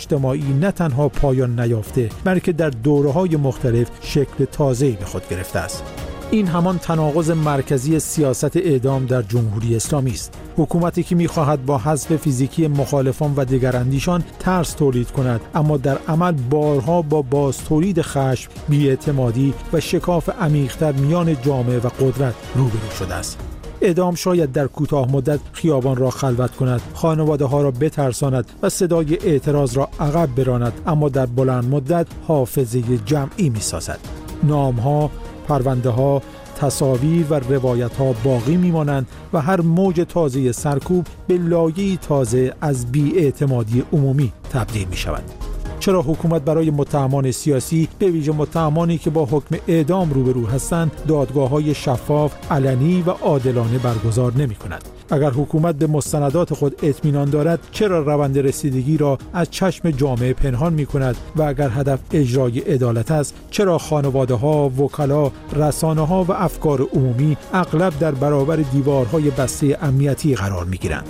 اجتماعی نه تنها پایان نیافته بلکه در دوره‌های مختلف شکل تازه‌ای به خود گرفته است. این همان تناقض مرکزی سیاست اعدام در جمهوری اسلامی است. حکومتی که می‌خواهد با حذف فیزیکی مخالفان و دگراندیشان ترس تولید کند، اما در عمل بارها با بازتولید خشم، بی‌اعتمادی و شکاف عمیق‌تر میان جامعه و قدرت روبرو شده است. اعدام شاید در کوتاه مدت خیابان را خلوت کند، خانواده‌ها را بترساند و صدای اعتراض را عقب براند، اما در بلند مدت حافظه جمعی می‌سازد. نام‌ها، پرونده‌ها، تصاویر و روایت‌ها باقی می‌مانند و هر موج تازه سرکوب به لایه‌ای تازه از بی‌اعتمادی عمومی تبدیل می‌شود. چرا حکومت برای متهمان سیاسی، به ویژه متهمانی که با حکم اعدام روبرو هستند، دادگاه‌های شفاف، علنی و عادلانه برگزار نمی‌کند؟ اگر حکومت به مستندات خود اطمینان دارد، چرا روند رسیدگی را از چشم جامعه پنهان می‌کند؟ و اگر هدف اجرای عدالت است، چرا خانواده‌ها، وکلا، رسانه‌ها و افکار عمومی اغلب در برابر دیوارهای بسته امنیتی قرار می‌گیرند؟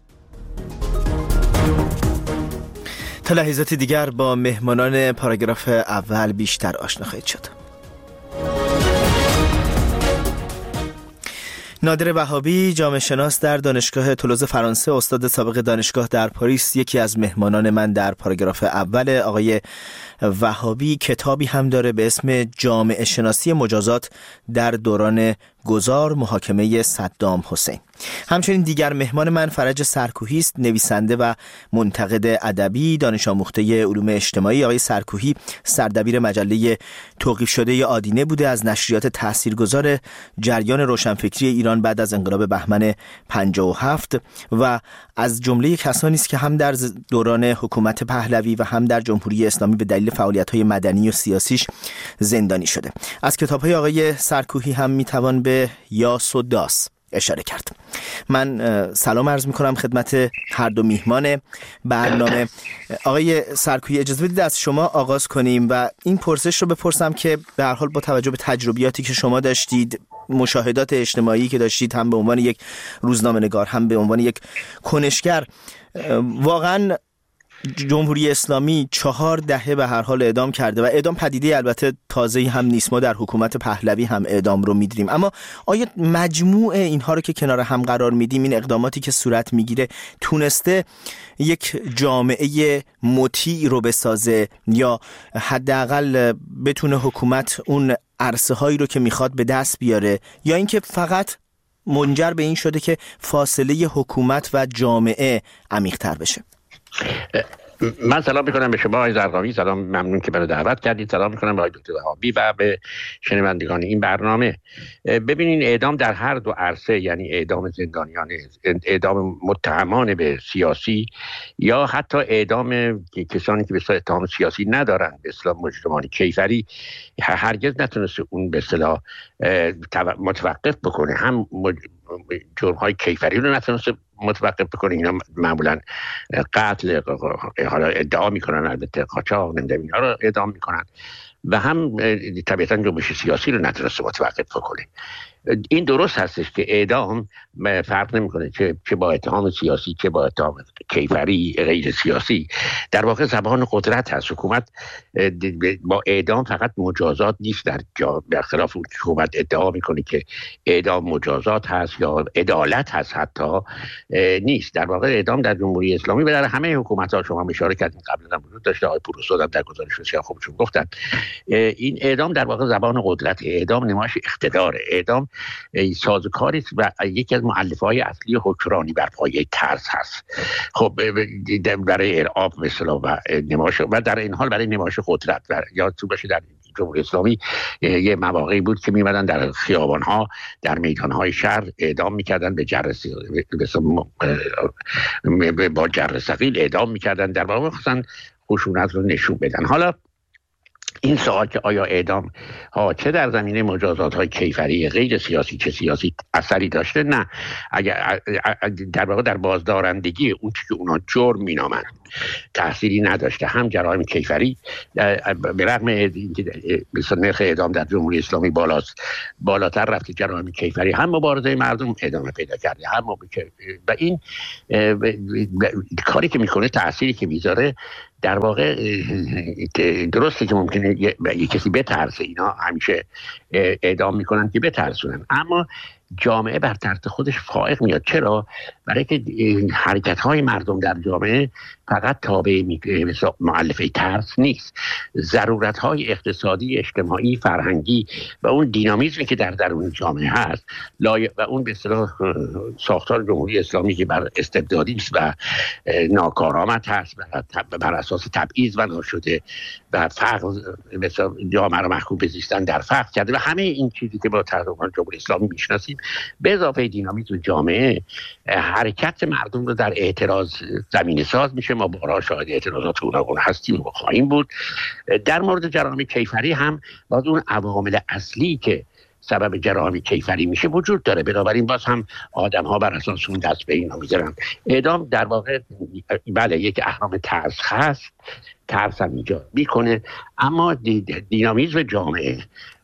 تا لحظات دیگر با مهمانان پاراگراف اول بیشتر آشنا خواهید شد. نادر وهابی، جامعه شناس در دانشگاه تولوز فرانسه، استاد سابق دانشگاه در پاریس، یکی از مهمانان من در پاراگراف اول. آقای وهابی کتابی هم داره به اسم جامعه شناسی مجازات در دوران گذار محاکمه صدام حسین. همچنین دیگر مهمان من فرج سرکوهی است، نویسنده و منتقد ادبی، دانش آموخته علوم اجتماعی. آقای سرکوهی سردبیر مجله توقیف شده آدینه بوده، از نشریات تاثیرگذار جریان روشنفکری ایران بعد از انقلاب بهمن 57 و از جمله کسانی است که هم در دوران حکومت پهلوی و هم در جمهوری اسلامی به دلیل فعالیت‌های مدنی و سیاسیش زندانی شده. از کتاب‌های آقای سرکوهی هم میتوان به یاس و داس اشاره کرد. من سلام عرض میکنم خدمت هر دو میهمان برنامه. آقای سرکوهی، اجازه بدید از شما آغاز کنیم و این پرسش رو بپرسم که به هر حال با توجه به تجربیاتی که شما داشتید، مشاهدات اجتماعی که داشتید، هم به عنوان یک روزنامه‌نگار هم به عنوان یک کنشگر، واقعاً جمهوری اسلامی 4 دهه به هر حال اعدام کرده و اعدام پدیده البته تازه‌ای هم نیست. ما در حکومت پهلوی هم اعدام رو می‌دیدیم، اما آیا مجموع اینها رو که کنار هم قرار میدیم، این اقداماتی که صورت میگیره، تونسته یک جامعه مطیع رو بسازه یا حداقل بتونه حکومت اون عرصه هایی رو که میخواد به دست بیاره، یا اینکه فقط منجر به این شده که فاصله حکومت و جامعه عمیق‌تر بشه؟ من سلام میکنم به شما آقای زرقامی، سلام، ممنون که منو دعوت کردید. سلام میکنم به آقای دکتر وهابی و به شنوندگان این برنامه. ببینین، اعدام در هر دو عرصه، یعنی اعدام زندانیان، اعدام متهمان به سیاسی یا حتی اعدام کسانی که به اصطلاح اتهام سیاسی ندارن، به اصطلاح مجرمانی کیفری، هرگز نتونسته اون به اصطلاح متوقف بکنه. هم جرم‌های کیفری رو نتونسته متوقف بکنه. اینا معمولا قتل، حالا ادعا میکنن، البته قاچاق، نمیدونم اینا رو ادعا میکنن، و هم طبیعتا جنبش سیاسی رو نتونسته متوقف بکنه. این درست هستش که اعدام فرق نمیکنه چه با اتهام سیاسی چه با اتهام کیفری غیر سیاسی، در واقع زبان قدرت هست. حکومت با اعدام فقط مجازات نیست، در خلاف اون حکومت ادعا میکنه که اعدام مجازات هست یا عدالت هست، حتی نیست. در واقع اعدام در جمهوری اسلامی و در همه حکومت‌ها، شما اشاره کردین قبلا هم وجود داشته، آقای پروسو در گزارش بسیار خوبشون گفتن، این اعدام در واقع زبان قدرت، اعدام نمایش اقتدار، اعدام سازوکاری و یکی از مؤلفه‌های اصلی حکمرانی بر پایه ترس هست. خب برای ارعاب مثلا و نمایش، و در این حال برای نمایش قدرت. و یادتون باشه در جمهوری اسلامی یه مواقعی بود که میمدن در خیابان‌ها، در میدان‌های شهر اعدام میکردن با جر ثقیل اعدام میکردن، در واقع خصوصا خشونت رو نشون بدن. حالا این سوال که آیا اعدام ها چه در زمینه مجازات های کیفری غیر سیاسی چه سیاسی اثری داشته؟ نه. اگر در واقع در بازدارندگی اون چیزی که اونا جرم مینامن تأثیری نداشته. هم جرایم کیفری به رغم اینکه نرخ اعدام در جمهوری اسلامی بالاتر رفته، جرایم کیفری هم مبارزه مردم ادامه پیدا کرده، هم و این کاری که میکنه، تأثیری که میذاره در واقع درسته که ممکنه یه کسی بترسه، اینا همیشه اعدام میکنن که بترسونن، اما جامعه بر ترس خودش فائق میاد. چرا؟ برای که حرکت های مردم در جامعه فقط تابع مؤلفه ترس نیست. ضرورت های اقتصادی، اجتماعی، فرهنگی و اون دینامیزمی که در درون جامعه هست و اون به اصطلاح ساختار جمهوری اسلامی که بر استبدادی است و ناکارآمد هست و بر اساس تبعیض بنا شده و فقر مثلا جامعه رو محکوم به زیستن در فقر کرده و همه این چیزی که با تحریک‌های جمهوری اسلامی میشناسیم، به اضافه دینامیزم جامعه، حرکت مردم رو در اعتراض زمینه ساز میشه. ما بارها شاهد اعتراضات گوناگون هستیم و خواهیم بود. در مورد جرایم کیفری هم باز اون عوامل اصلی که سبب جرایم کیفری میشه وجود داره، بنابراین باز هم آدم ها بر اساس اون دست به اینا میذارن. اعدام در واقع بله یک اهرام ترس هست، ترس هم ایجاد میکنه، اما دینامیزم جامعه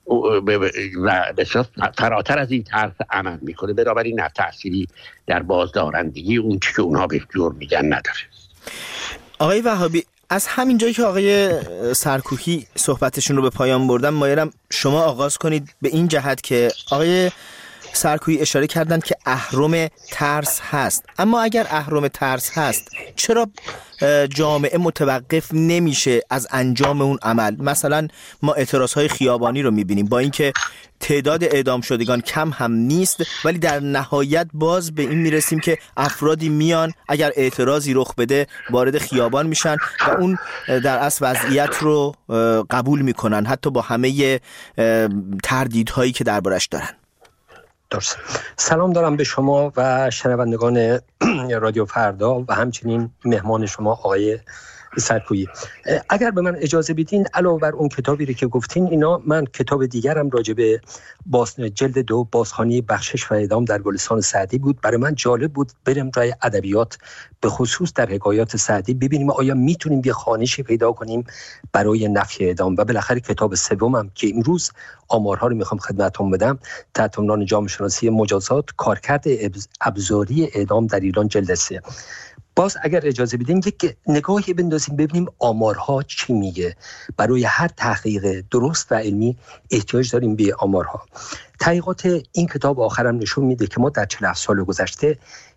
و بسیار فراتر از این طرف عمل میکنه، بنابراین نه تأثیری در بازدارندگی اون چی که اونها به جرم میگن نداره. آقای وهابی، از همین جایی که آقای سرکوهی صحبتشون رو به پایان بردن، مایلم شما آغاز کنید به این جهت که آقای سرکوهی اشاره کردن که اهرم ترس هست، اما اگر اهرم ترس هست چرا جامعه متوقف نمیشه از انجام اون عمل؟ مثلا ما اعتراضهای خیابانی رو میبینیم، با اینکه تعداد اعدام شدگان کم هم نیست، ولی در نهایت باز به این میرسیم که افرادی میان اگر اعتراضی رخ بده وارد خیابان میشن و اون در اصل وضعیت رو قبول میکنن، حتی با همه تردیدهایی که دربارش دارن. درست. سلام دارم به شما و شنوندگان رادیو فردا و همچنین مهمان شما آقای سرکویی. اگر به من اجازه بدین علاوه بر اون کتابی که گفتین، اینا من کتاب دیگرم راجع به جلد 2 بازخوانی بخشش و اعدام در گلستان سعدی بود. برای من جالب بود بریم رای ادبیات، به خصوص در حکایات سعدی، ببینیم آیا میتونیم یه خوانشی پیدا کنیم برای نفی اعدام. و بالاخره کتاب سومم که امروز آمارها رو میخوام خدمتتون بدم تحت عنوان جامعه شناسی مجازات، کارکرد ابزاری اعدام در ایران، جلد 3. باز اگر اجازه بدین یک نگاهی بندازیم ببینیم آمارها چی میگه. برای هر تحقیق درست و علمی احتیاج داریم به آمارها. تحقیقات این کتاب آخرم نشون میده که ما در 47 سال گذشته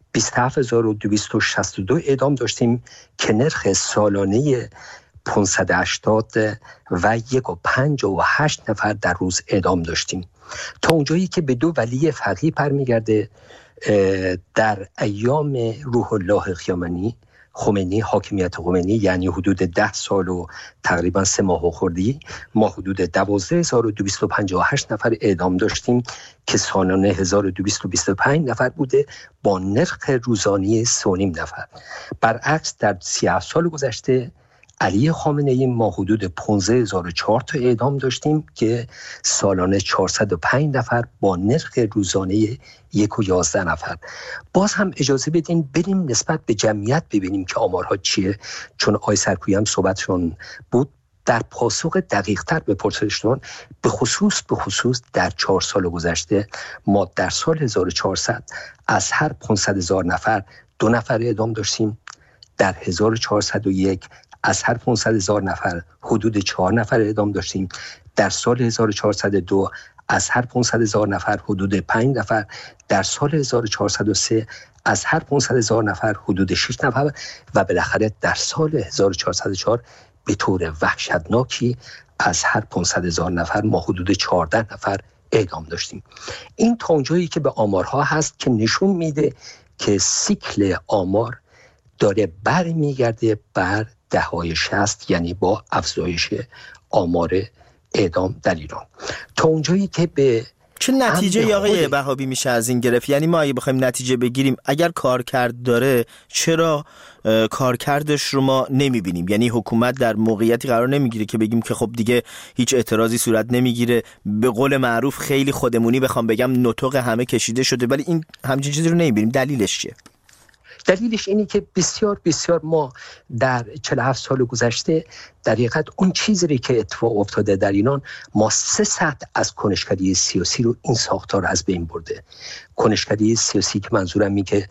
27262 اعدام داشتیم که نرخ سالانه 580 و 1.58 نفر در روز اعدام داشتیم. تا اونجایی که به 2 ولی فقیه برمیگرده. در ایام روح الله خمینی، حاکمیت خمینی، یعنی حدود 10 سال و تقریبا 3 ماه خردی، ما حدود 12258 نفر اعدام داشتیم که سالانه 1225 نفر بوده با نرخ روزانه 3.5 نفر. برعکس در 37 سال گذشته علی خامنه‌ای ما حدود 15004 تا اعدام داشتیم که سالانه 405 نفر با نرخ روزانه 1.11 نفر. باز هم اجازه بدین بریم نسبت به جمعیت ببینیم که آمارها چیه، چون آقای سرکویی هم صحبتشون بود. در پاسخ دقیق‌تر به پرسشتون، به خصوص در 4 سال گذشته ما در سال 1400 از هر 500,000 نفر 2 نفر اعدام داشتیم. در 1401 از هر 500,000 نفر حدود 4 نفر اعدام داشتیم. در سال 1402 از هر 500,000 نفر حدود 5 نفر. در سال 1403 از هر 500,000 نفر حدود 6 نفر و بالاخره در سال 1404 به طور وحشتناکی از هر 500,000 نفر ما حدود 14 نفر اعدام داشتیم. این تا اونجایی که به آمارها هست که نشون میده که سیکل آمار داره برمیگرده بر دهه‌های 60، یعنی با افزایش آمار اعدام در ایران. تا اونجایی که به چه نتیجه آقای وهابی میشه از این گرفت؟ یعنی ما اگه بخوایم نتیجه بگیریم، اگر کارکرد داره چرا کارکردش رو ما نمیبینیم؟ یعنی حکومت در موقعیتی قرار نمیگیره که بگیم که خب دیگه هیچ اعتراضی صورت نمیگیره، به قول معروف خیلی خودمونی بخوام بگم نطق همه کشیده شده، ولی این همچین چیزی رو نمیبینیم. دلیلش چیه؟ دلیلش اینه که بسیار ما در 47 سال گذشته در حقیقت اون چیزی که اتفاق افتاده در ایران، ما 3 سطح از کنشگری سیاسی رو این ساختار از بین برده. کنشگری سیاسی که منظورم اینه که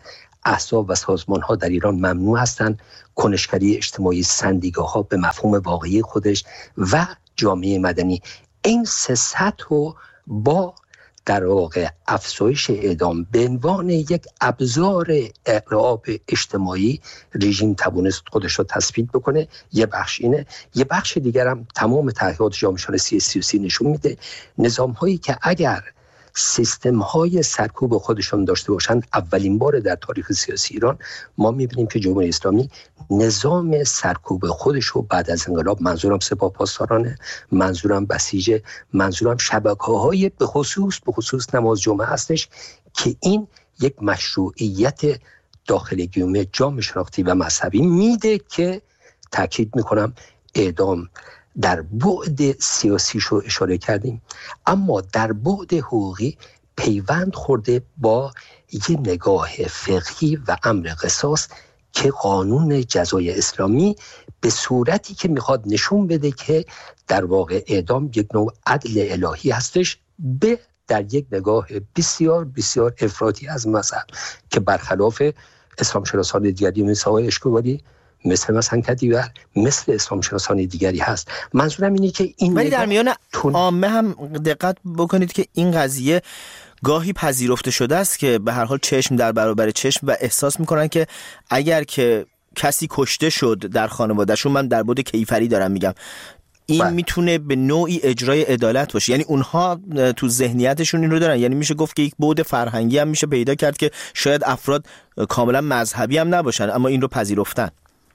احزاب و سازمان‌ها در ایران ممنوع هستند. کنشگری اجتماعی، سندیکاها به مفهوم واقعی خودش و جامعه مدنی، این سه سطح رو با در واقع افزایش اعدام به عنوان یک ابزار اعراب اجتماعی رژیم توانست خودش رو تثبیت بکنه. یه بخش اینه. یه بخش دیگر هم تمام تحقیقات جامعه شناسی سیاسی نشون میده نظام هایی که اگر سیستم های سرکوب خودشون داشته باشن، اولین بار در تاریخ سیاسی ایران ما میبینیم که جمهوری اسلامی نظام سرکوب خودش رو بعد از انقلاب، منظورم سپاه پاسدارانه، منظورم بسیج، منظورم شبکه‌های به خصوص نماز جمعه هستش که این یک مشروعیت داخل گیومه جامعه شناختی و مذهبی میده که تاکید میکنم اعدام در بعد سیاسیش رو اشاره کردیم، اما در بعد حقوقی پیوند خورده با یه نگاه فقهی و امر قصاص که قانون جزای اسلامی به صورتی که میخواد نشون بده که در واقع اعدام یک نوع عدل الهی هستش، به در یک نگاه بسیار بسیار افراطی از مذهب که برخلاف اسلام شناسان دیگری مثل آقای اشکواری، مثلا کدیور، مثل اسلام شناسان دیگری هست. منظورم اینه که این ولی در میان عامه هم دقت بکنید که این قضیه گاهی پذیرفته شده است که به هر حال چشم در برابر چشم و احساس میکنن که اگر که کسی کشته شد در خانوادهشون، من در بعد کیفری دارم میگم، این میتونه به نوعی اجرای عدالت باشه. یعنی اونها تو ذهنیتشون این رو دارن. یعنی میشه گفت که یک بعد فرهنگی هم میشه پیدا کرد که شاید افراد کاملا مذهبی هم نباشن اما این رو پذیرفتن.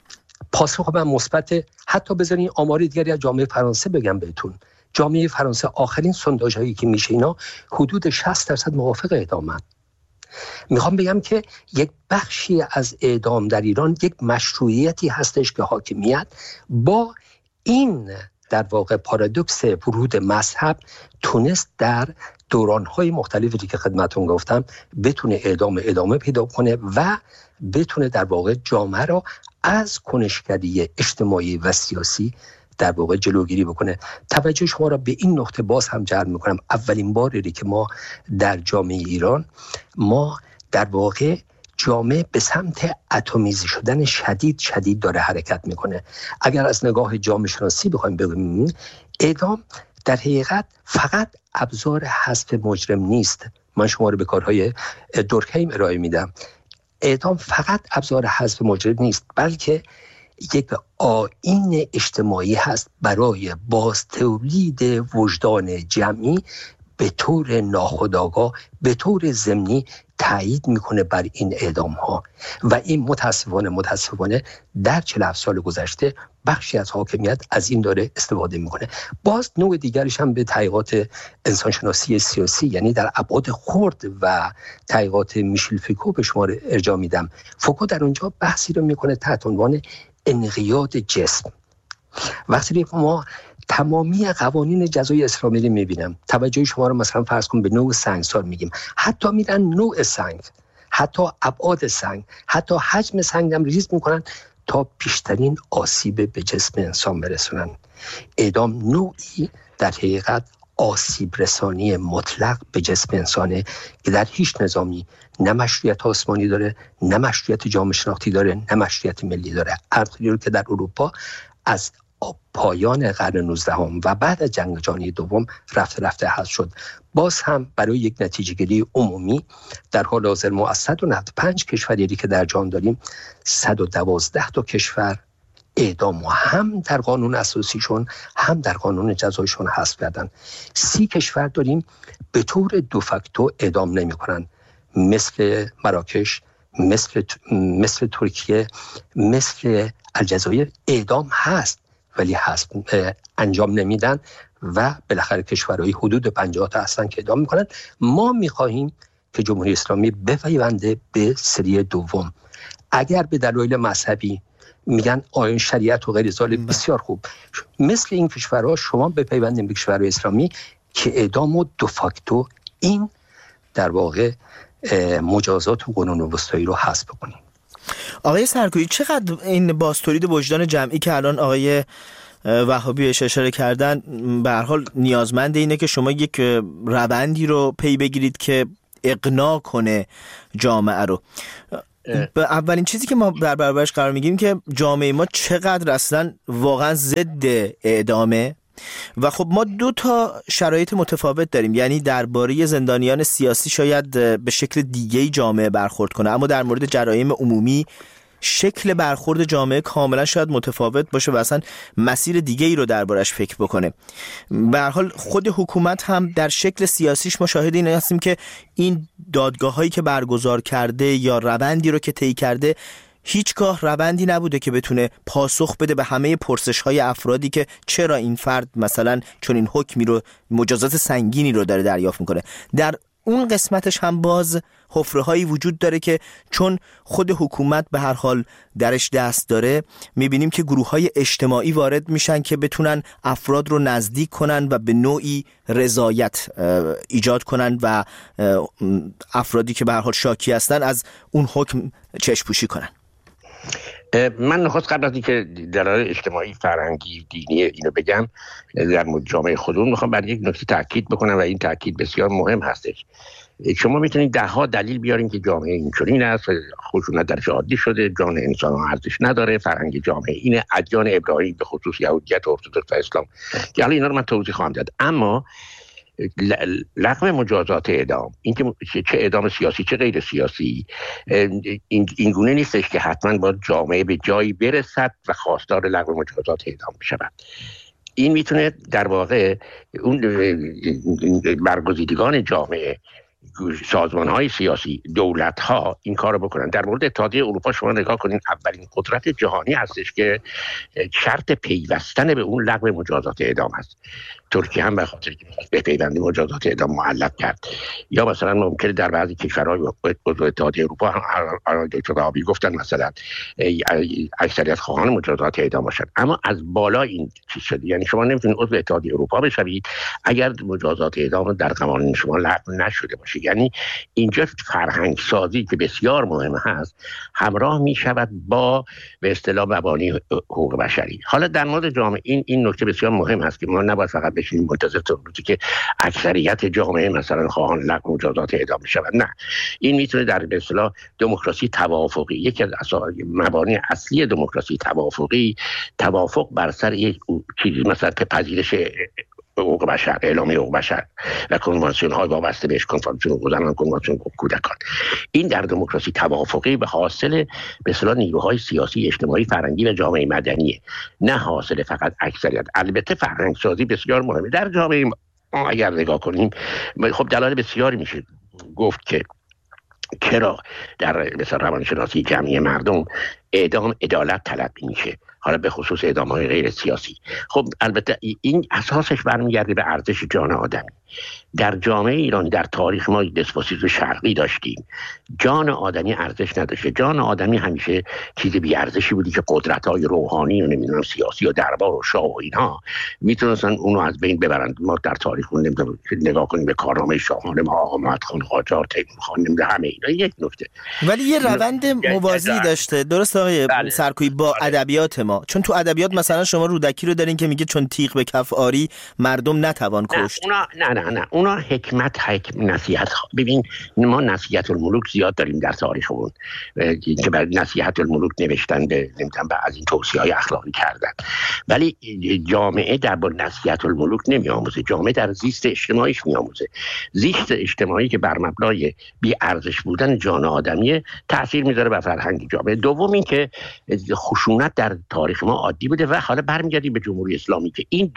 پاسخ من مثبت. حتی بذارین آمار دیگری از جامعه فرانسه بگم بهتون. جامعه فرانسه آخرین سونداژ هایی که میشه اینا حدود 60% موافق اعدامن. میخوام بگم که یک بخشی از اعدام در ایران یک مشروعیتی هستش که حاکمیت با این در واقع پارادوکس ورود مذهب تونست در دورانهای مختلفی که خدمتون گفتم بتونه ادامه پیدا کنه و بتونه در واقع جامعه را از کنشگری اجتماعی و سیاسی در واقع جلوگیری بکنه. توجه شما را به این نقطه باز هم جلب میکنم. اولین باری که ما در جامعه ایران ما در واقع جامعه به سمت اتمیزی شدن شدید داره حرکت میکنه. اگر از نگاه جامعه شناسی بخوایم بگیم، اعدام در حقیقت فقط ابزار حذف مجرم نیست. من شما رو به کارهای دورکهیم ارائه میدم. اعدام فقط ابزار حذف مجرم نیست، بلکه یک آیین اجتماعی هست برای بازتولید وجدان جمعی به طور ناخودآگاه، به طور ضمنی تایید میکنه بر این اعدام ها و این متاسفانه در 47 سال گذشته بخشی از حاکمیت از این داره استفاده میکنه. باز نوع دیگرش هم به تحقیقات انسانشناسی سیاسی، یعنی در ابعاد خرد و تحقیقات میشل فوکو به شما ارجاع میدم. فوکو در اونجا بحثی رو میکنه تحت عنوان انقیاد جسم. وقتی ما تمامی قوانین جزای اسلامی رو میبینم، توجه شما رو مثلا فرض کن به نوع سنگسار میگیم، حتی میرن نوع سنگ، حتی ابعاد سنگ، حتی حجم سنگ هم ریز میکنن تا بیشترین آسیب به جسم انسان برسونن. اعدام نوعی در حقیقت آسیب رسانی مطلق به جسم انسانه که در هیچ نظامی نه مشروعیت آسمانی داره، نه مشروعیت جامعه شناختی داره، نه مشروعیت ملی داره. ارتقایی رو که در اروپا از پایان قرن 19 و بعد از جنگ جهانی دوم رفته حذف شد. باز هم برای یک نتیجه گیری عمومی در حال حاضر ما از 195 کشوری که در جهان داریم 112 تا کشور اعدام هم در قانون اساسیشون هم در قانون جزایشون حذف کردن. 30 کشور داریم به طور دوفاکتو اعدام نمی‌کنن، مثل مراکش، مثل ترکیه، مثل الجزایر اعدام هست ولی انجام نمیدن و بالاخره کشورهای حدود 50 تا هستن که اعدام میکنن. ما میخواهیم که جمهوری اسلامی بپیونده به سری دوم. اگر به دلایل مذهبی میگن آیین شریعت و غیر ذالک، بسیار خوب، مثل این کشورها شما بپیوندید به کشورهای اسلامی که اعدام و دوفاکتو این در واقع مجازات و قانون وسطایی رو حذف کنیم. آقای سرکویی، چقدر این بازتولید وجدان جمعی که الان آقای وهابی اشاره کردن به هر حال نیازمند اینه که شما یک روندی رو پی بگیرید که اقناع کنه جامعه رو؟ اولین چیزی که ما در برابرش قرار میگیم که جامعه ما چقدر اصلا واقعا ضد اعدامه و خب ما دو تا شرایط متفاوت داریم. یعنی درباره زندانیان سیاسی شاید به شکل دیگه‌ای جامعه برخورد کنه، اما در مورد جرایم عمومی شکل برخورد جامعه کاملا شاید متفاوت باشه و اصلا مسیر دیگه ای رو دربارش فکر بکنه. به هر حال خود حکومت هم در شکل سیاسیش ما شاهد این هستیم که این دادگاه هایی که برگزار کرده یا روندی رو که طی کرده هیچگاه روندی نبوده که بتونه پاسخ بده به همه پرسش های افرادی که چرا این فرد مثلا چون این حکمی رو مجازات سنگینی رو داره دریافت میکنه. در اون قسمتش هم باز حفره هایی وجود داره که چون خود حکومت به هر حال درش دست داره، میبینیم که گروه های اجتماعی وارد میشن که بتونن افراد رو نزدیک کنن و به نوعی رضایت ایجاد کنن و افرادی که به هر حال شاکی هستن از اون حکم چشم پوشی کنن. من نخست قبل از اینکه دلایل اجتماعی، فرهنگی، دینی اینو بگم در جامعه خودمون میخوام بر یک نکته تاکید بکنم و این تاکید بسیار مهم هستش. شما میتونید ده ها دلیل بیارین که جامعه اینچنین است، خشونت درش عادی شده، جان انسان ارزش نداره، فرهنگ جامعه اینه، ادیان ابراهیم به خصوص یهودیت و ارتدوکس و اسلام، که حالا اینا رو من توضیح خواهم داد. اما لغو مجازات اعدام، اینکه چه اعدام سیاسی چه غیر سیاسی، این گونه نیستش که حتما با جامعه به جایی برسد و خواستار لغو مجازات اعدام بشود. این میتونه در واقع اون برگزیدگان جامعه، سازمان‌های سیاسی، دولت‌ها این کارو بکنن. در مورد اتحادیه اروپا شما نگاه کنین، اولین قدرت جهانی هستش که شرط پیوستن به اون لغو مجازات اعدام هست. ترکیه هم به خاطر که به پیوندی مجازات اعدام معلق کرد. یا مثلا ممکنه در بعضی کشورهای عضو اتحادیه اروپا، دکتر آبی گفتن مثلا اکثریت خواهان مجازات اعدام باشن، اما از بالا این چیز شده. یعنی شما نمیتونید عضو اتحادیه اروپا بشوید اگر مجازات اعدام در قوانین شما لغو نشده باشه. یعنی اینجا فرهنگ سازی که بسیار مهم هست همراه می شود با به اصطلاح مبانی حقوق بشری. حالا در مورد جامعه این نکته بسیار مهم هست که ما نباید فقط بشینیم منتظر تا روزی که اکثریت جامعه مثلا خواهان لغو مجازات اعدام شود. نه، این میتونه در به اصطلاح دموکراسی توافقی، یکی از مبانی اصلی دموکراسی توافقی، توافق بر سر یک چیزی مثلا پذیرش حقوق بشر، اعلامیه حقوق بشر و کنوانسیون های وابسته بهش، کنوانسیون حقوق زنان، کنوانسیون حقوق کودکان. این در دموکراسی توافقی به حاصل به اصطلاح نیروهای سیاسی، اجتماعی، فرهنگی و جامعه مدنیه، نه حاصل فقط اکثریت. البته فرهنگ سازی بسیار مهمه در جامعه ما. اگر نگاه کنیم خب دلایل بسیاری میشه گفت که چرا در مثلا روانشناسی جمعی مردم اعدام عدالت تلقی میشه، حالا به خصوص اعدام‌های غیر سیاسی. خب البته این اساسش برمیگرده به ارزش جان آدمی. در جامعه ایران در تاریخ ما دسپوسیسم شرقی داشتیم، جان آدمی ارزش نداشته. جان آدمی همیشه چیز بی ارزشی بودی که قدرت‌های روحانی و نمیدونم سیاسی و دربار و شاه و اینها میتونستن اونو از بین ببرند. ما در تاریخ نگاه کنیم به کارنامه شاهان ما، آقا محمد خان قاجار، تیمور خان، همه اینا یک نکته. ولی یه روند موازی داشته، درست آقای سرکویی، با ادبیات ما. چون تو ادبیات مثلا شما رودکی رو دارین که میگه چون تیغ به کف آری مردم نتوان کشت. نه اونا حکمت نصیحت. ببین ما نصیحت الملوک زیاد داریم در تاریخمون که بر نصیحت الملوک نوشتن، به نمیدونم از این توصیه‌های اخلاقی کردن، ولی جامعه در با نصیحت الملوک نمیآموزه. جامعه در زیست اجتماعیش میآموزه. زیست اجتماعی که بر مبنای بی ارزش بودن جان آدمی تاثیر میذاره بر فرهنگ جامعه. دوم این که خشونت در تاریخ ما عادی بوده و حالا برمیگردیم به جمهوری اسلامی که این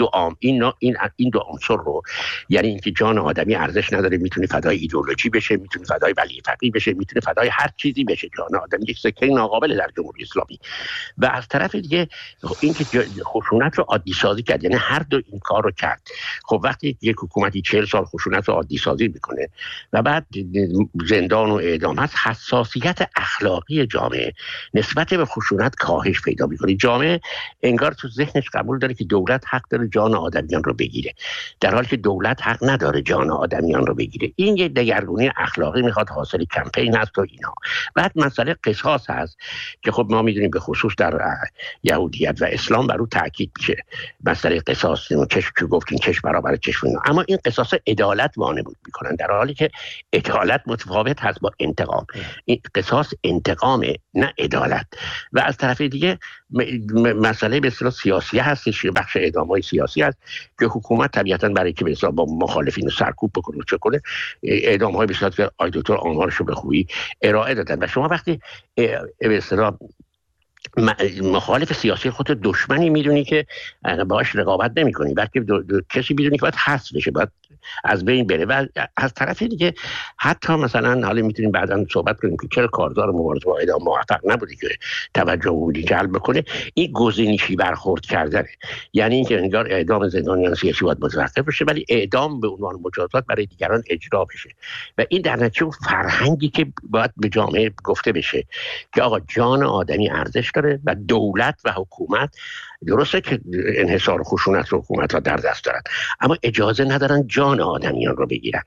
دو عنصر رو، یعنی اینکه جان آدمی ارزش نداره، میتونه فدای ایدئولوژی بشه، میتونه فدای ولی فقیه بشه، میتونه فدای هر چیزی بشه. جان آدمی یک سکه ناقابل در جمهوری اسلامی. و از طرف دیگه اینکه خشونت رو عادی سازی کرد، یعنی هر دو این کار رو کرد. خب وقتی یک حکومتی 40 سال خشونت رو عادی سازی میکنه و بعد زندان و اعدام هست، حساسیت اخلاقی جامعه نسبت به خشونت کاهش پیدا میکنه. جامعه انگار تو ذهنش قبول داره که دولت حق داره جان آدمیان رو بگیره، در حالی که دولت حق حق نداره جان آدمیان رو بگیره. این یه دگرگونی اخلاقی میخواد، حاصل کمپین هست و اینا. بعد مسئله قصاص هست که خب ما میدونیم به خصوص در یهودیت و اسلام بر او تاکید میشه، مسئله قصاص که گفتین چش برابر چشم اینا. اما این قصاص عدالت وانمود میکنن، در حالی که عدالت متفاوت هست با انتقام. این قصاص انتقامه نه عدالت. و از طرف دیگه مسئله به اصطلاح سیاسی هستش، بخش اعدام‌های سیاسی هست که حکومت طبیعتاً برای که به اصطلاح با مخالفین سرکوب بکنه چه کنه، اعدام‌های به صورت که آقای دکتر آمارشو به خوبی ارائه دادن. و شما وقتی به اصطلاح مخالف سیاسی خود دشمنی میدونی که باهاش رقابت نمی‌کنی، بلکه کسی میدونی که باید حذف بشه، باید از بین بره. و از طرف دیگه حتی مثلا حالا میتونیم بعداً صحبت کنیم که چرا کارزار مبارزه با اعدام موفق نبوده که توجه عمومی جلب بکنه. این گزینشی برخورد کردنه، یعنی اینکه انگار اعدام زندانیان سیاسی باید متوقف بشه ولی اعدام به عنوان مجازات برای دیگران اجرا بشه. و این در نتیجه فرهنگی که باید به جامعه گفته بشه که آقا جان آدمی ارزش داره و دولت و حکومت درسته که انحصار و خشونت رو حکومت ها در دست دارن، اما اجازه ندارن جان آدمیان رو بگیرن.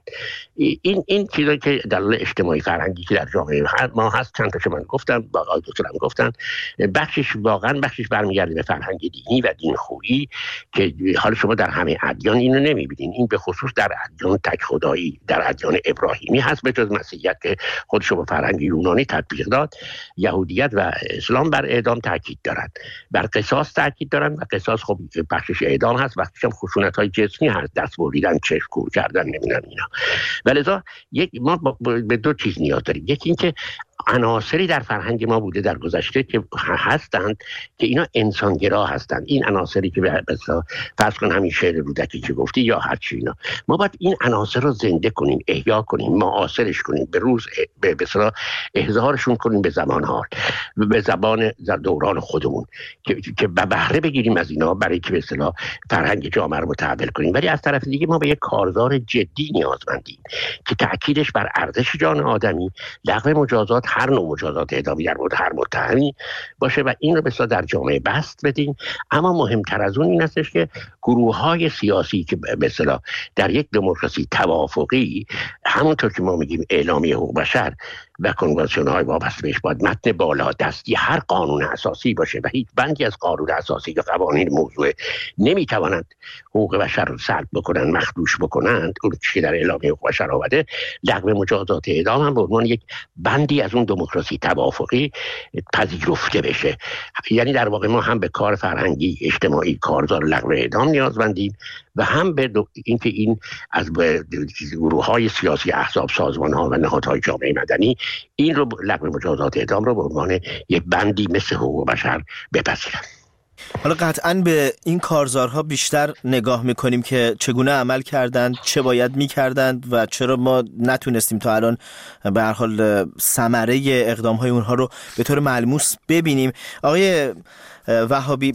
این چیزایی که دلایل اجتماعی فرهنگی که در جامعه ما هست، چند تاشو من گفتم، آقای دکترم گفتن، بخشش واقعا بخشش برمیگرده به فرهنگ دینی و دینخویی که حالا شما در همه ادیان اینو نمیبینین. این به خصوص در ادیان تک خدایی، در ادیان ابراهیمی هست، به جز مسیحیت که خودشو به فرهنگ یونانی تطبیق داد. یهودیت و اسلام بر اعدام تاکید دارن، بر قصاص تاکید دارن و قصاص خب بخشش اعدام هست، بخشش هم خشونت‌های جسمی هست، دست بریدن، چشم کور کردن، نمیدونم اینا. ولذا ما به دو چیز نیاز داریم. یکی اینکه عناصری در فرهنگ ما بوده در گذشته که هستند که اینا انسانگرا هستند. این عناصری که مثلا فرض کن همین شعر رودکی که گفتی یا هر چی اینا، ما باید این عناصر رو زنده کنیم، احیا کنیم، معاصرش کنیم، به روز به اصطلاح احضارشون کنیم به زمان حال، به زبان دوران خودمون که به بهره بگیریم از اینا برای که به اصطلاح فرهنگ جامعه رو متحول کنیم. ولی از طرف دیگه ما به یک کارزار جدی نیازمندیم که تأکیدش بر ارزش جان آدمی، لغو مجازات، هر نوع مجازات اعدامی در مورد هر متهمی باشه و این رو بسیار در جامعه بست بدیم. اما مهمتر از اون این هستش که گروه‌های سیاسی که به اصطلاح در یک دموکراسی توافقی، همونطور که ما میگیم اعلامیه حقوق بشر و کنوانسیون‌های وابسته بهش باید متن بالا دستی هر قانون اساسی باشه و هیچ بندی از قانون اساسی یا قوانین موضوع نمیتوانند حقوق بشر رو سلب بکنن، مخدوش بکنند. اون چیزی در اعلامیه حقوق بشر آمده، لغو مجازات اعدام هم به عنوان یک بندی از اون دموکراسی توافقی پذیرفته بشه. یعنی در واقع ما هم به کار فرهنگی اجتماعی کارزار لغو اعدام نیازمندیم و هم به اینکه این از گروه‌های سیاسی، احزاب، سازمان‌ها و نهادهای جامعه مدنی این رو لغو مجازات اعدام رو به عنوان یک بندی مثل حقوق بشر بپذیرن. حالا قطعاً به این کارزارها بیشتر نگاه میکنیم که چگونه عمل کردند، چه باید میکردند و چرا ما نتونستیم تا الان به هر حال ثمره اقدامهای اونها رو به طور ملموس ببینیم. آقای وهابی،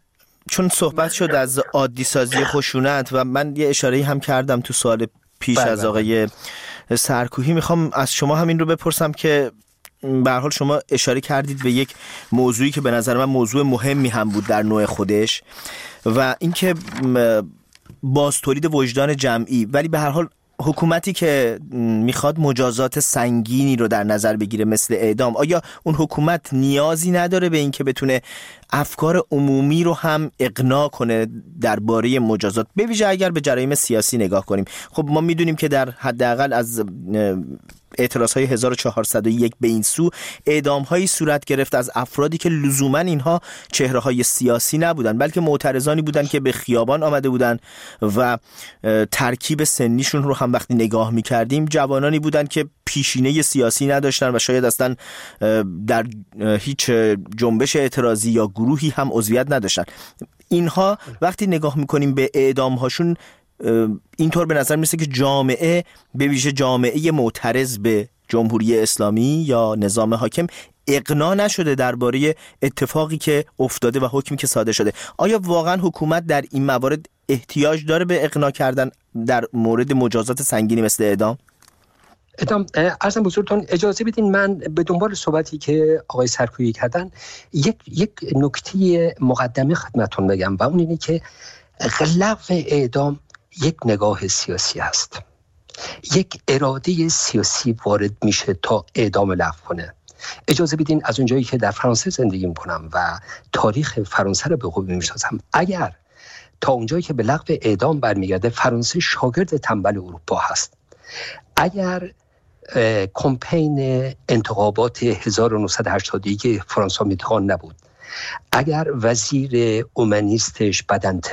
چون صحبت شد از عادی سازی خشونت و من یه اشاره‌ای هم کردم تو سوال پیش از آقای سرکوهی، میخوام از شما همین رو بپرسم که به هر حال شما اشاره کردید به یک موضوعی که به نظر من موضوع مهمی هم بود در نوع خودش و اینکه باز تولید وجدان جمعی، ولی به هر حال حکومتی که میخواد مجازات سنگینی رو در نظر بگیره مثل اعدام، آیا اون حکومت نیازی نداره به این که بتونه افکار عمومی رو هم اقناع کنه درباره مجازات، به ویژه اگر به جرایم سیاسی نگاه کنیم؟ خب ما میدونیم که در حداقل از اعتراضهای 1401 به این سو اعدام‌هایی صورت گرفت از افرادی که لزوماً اینها چهره‌های سیاسی نبودن، بلکه معترضانی بودن که به خیابان آمده بودن و ترکیب سنیشون رو هم وقتی نگاه می‌کردیم جوانانی بودن که پیشینه سیاسی نداشتن و شاید اصلا در هیچ جنبش اعتراضی یا گروهی هم عضویت نداشتن. اینها وقتی نگاه می‌کنیم به اعدام‌هاشون اینطور به نظر میرسه که جامعه، به ویژه جامعه معترض به جمهوری اسلامی یا نظام حاکم، اقناع نشده درباره اتفاقی که افتاده و حکمی که صادر شده. آیا واقعا حکومت در این موارد احتیاج داره به اقناع کردن در مورد مجازات سنگینی مثل اعدام؟ عرضم بزرگتون اجازه بدین من به دنبال صحبتی که آقای سرکویی کردن یک نکته مقدمه خدمتون بگم و اون اینه که لغو اعدام یک نگاه سیاسی هست. یک اراده سیاسی وارد میشه تا اعدام لغو کنه. اجازه بدین از اونجایی که در فرانسه زندگی میکنم و تاریخ فرانسه رو به خوبی میشناسم، اگر تا اونجایی که به لغو اعدام برمیگرده فرانسه شاگرد تنبل اروپا هست. اگر کمپین انتخابات 1980 فرانسوا میتخان نبود، اگر وزیر اومانیستش بدنته